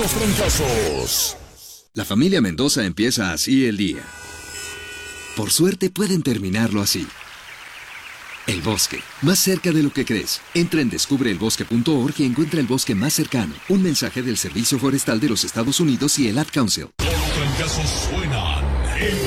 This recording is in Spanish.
más trancazos. La familia Mendoza empieza así el día. Por suerte pueden terminarlo así. El bosque, más cerca de lo que crees. Entra en descubreelbosque.org y encuentra el bosque más cercano. Un mensaje del Servicio Forestal de los Estados Unidos y el Ad Council. Los trancazos suenan en